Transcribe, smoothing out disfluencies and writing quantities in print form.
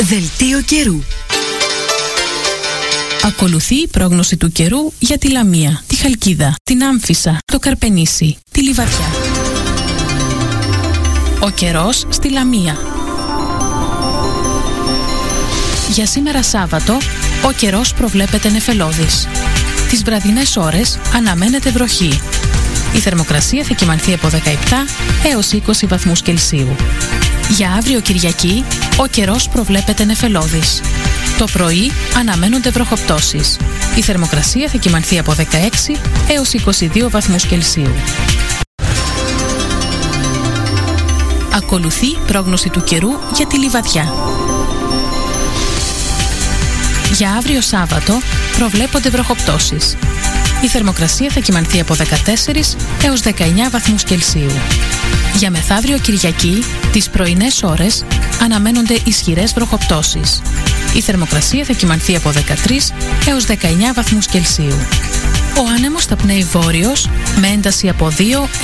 Δελτίο καιρού. Ακολουθεί η πρόγνωση του καιρού για τη Λαμία, τη Χαλκίδα, την Άμφισσα, το Καρπενήσι, τη Λιβαδιά. Ο καιρός στη Λαμία. Για σήμερα Σάββατο, ο καιρός προβλέπεται νεφελώδης. Τις βραδινές ώρες αναμένεται βροχή. Η θερμοκρασία θα κυμανθεί από 17 έως 20 βαθμούς Κελσίου. Για αύριο Κυριακή, ο καιρός προβλέπεται νεφελώδης. Το πρωί αναμένονται βροχοπτώσεις. Η θερμοκρασία θα κυμανθεί από 16 έως 22 βαθμούς Κελσίου. Ακολουθεί πρόγνωση του καιρού για τη Λιβαδιά. Για αύριο Σάββατο προβλέπονται βροχοπτώσεις. Η θερμοκρασία θα κυμανθεί από 14 έως 19 βαθμούς Κελσίου. Για μεθαύριο Κυριακή, τις πρωινές ώρες αναμένονται ισχυρές βροχοπτώσεις. Η θερμοκρασία θα κυμανθεί από 13 έως 19 βαθμούς Κελσίου. Ο άνεμος θα πνέει βόρειος με ένταση από 2